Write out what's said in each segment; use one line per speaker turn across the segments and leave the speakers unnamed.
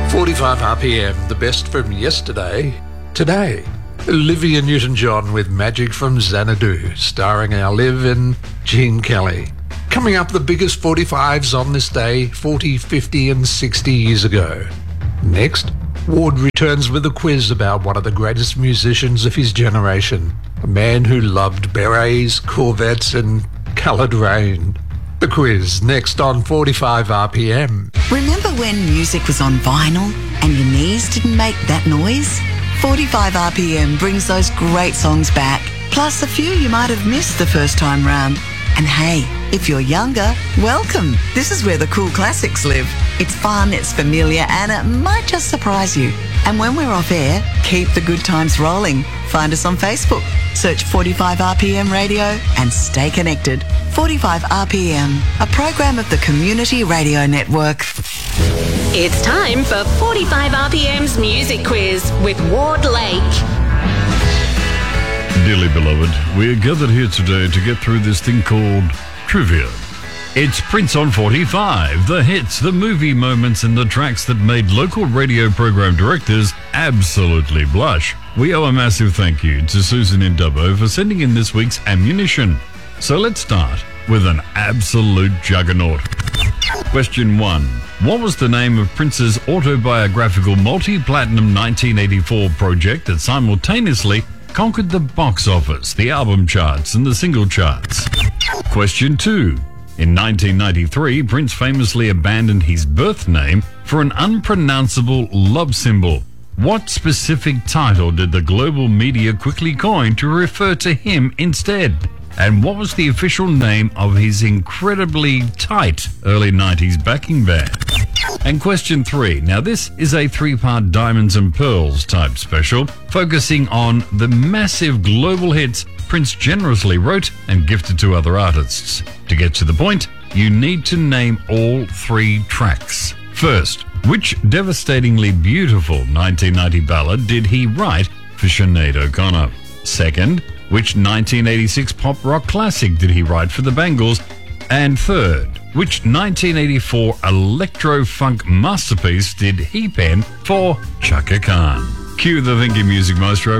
45 RPM, the best from yesterday, today. Olivia Newton-John with Magic from Xanadu, starring our Liv and Gene Kelly. Coming up, the biggest 45s on this day, 40, 50 and 60 years ago. Next, Ward returns with a quiz about one of the greatest musicians of his generation, a man who loved berets, Corvettes and coloured rain. The quiz, next on 45 RPM.
Remember when music was on vinyl and your knees didn't make that noise? 45 RPM brings those great songs back, plus a few you might have missed the first time round. And hey, if you're younger, welcome. This is where the cool classics live. It's fun, it's familiar, and it might just surprise you. And when we're off air, keep the good times rolling. Find us on Facebook. Search 45 RPM Radio and stay connected. 45 RPM, a program of the Community Radio Network.
It's time for 45 RPM's Music Quiz with Ward Lake.
Dearly beloved, we are gathered here today to get through this thing called trivia. It's Prince on 45, the hits, the movie moments and the tracks that made local radio program directors absolutely blush. We owe a massive thank you to Susan in Dubbo for sending in this week's ammunition. So let's start with an absolute juggernaut. Question 1. What was the name of Prince's autobiographical multi-platinum 1984 project that simultaneously conquered the box office, the album charts and the single charts? Question 2. In 1993, Prince famously abandoned his birth name for an unpronounceable love symbol. What specific title did the global media quickly coin to refer to him instead? And what was the official name of his incredibly tight early 90s backing band? And question 3. Now this is a 3-part Diamonds and Pearls type special, focusing on the massive global hits Prince generously wrote and gifted to other artists. To get to the point, you need to name all 3 tracks. First, which devastatingly beautiful 1990 ballad did he write for Sinead O'Connor? Second, which 1986 pop rock classic did he write for the Bangles? And third, which 1984 electro-funk masterpiece did he pen for Chaka Khan? Cue the thinking music, maestro.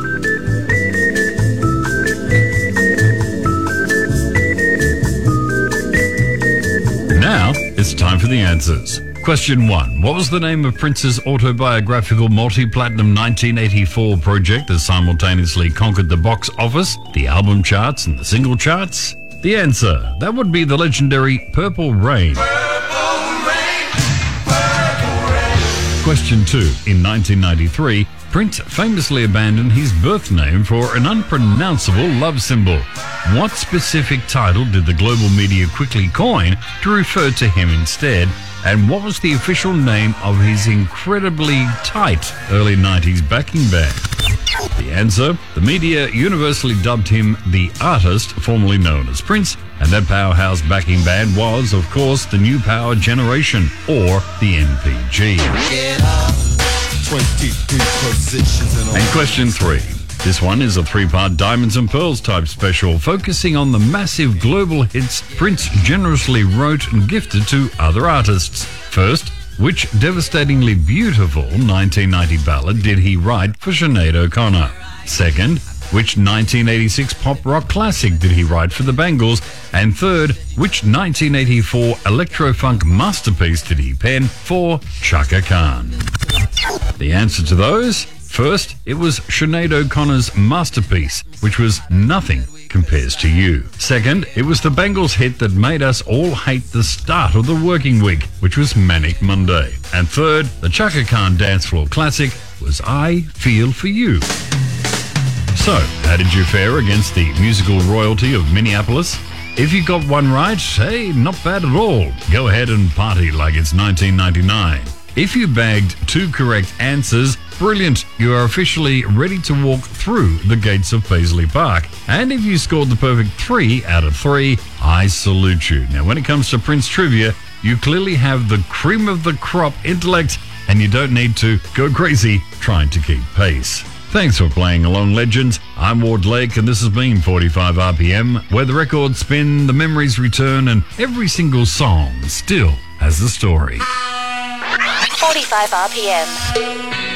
Now, it's time for the answers. Question 1. What was the name of Prince's autobiographical multi-platinum 1984 project that simultaneously conquered the box office, the album charts and the single charts? The answer, that would be the legendary Purple Rain. Purple Rain, Purple Rain. Question 2. In 1993, Prince famously abandoned his birth name for an unpronounceable love symbol. What specific title did the global media quickly coin to refer to him instead? And what was the official name of his incredibly tight early 90s backing band? The answer, the media universally dubbed him the artist formerly known as Prince, and that powerhouse backing band was, of course, the New Power Generation, or the NPG.
Get up. 23 positions
and question 3. This one is a 3-part Diamonds and Pearls type special, focusing on the massive global hits Prince generously wrote and gifted to other artists. First, which devastatingly beautiful 1990 ballad did he write for Sinead O'Connor? Second, which 1986 pop rock classic did he write for the Bangles? And third, which 1984 electro-funk masterpiece did he pen for Chaka Khan? The answer to those? First, it was Sinead O'Connor's masterpiece, which was Nothing Compares to You. Second, it was the Bangles hit that made us all hate the start of the working week, which was Manic Monday. And third, the Chaka Khan dance floor classic was I Feel For You. So, how did you fare against the musical royalty of Minneapolis? If you got one right, hey, not bad at all. Go ahead and party like it's 1999. If you bagged 2 correct answers, brilliant, you are officially ready to walk through the gates of Paisley Park. And if you scored the perfect 3 out of 3, I salute you. Now, when it comes to Prince trivia, you clearly have the cream of the crop intellect, and you don't need to go crazy trying to keep pace. Thanks for playing along, legends. I'm Ward Lake, and this has been 45 RPM, where the records spin, the memories return, and every single song still has a story.
45 RPM.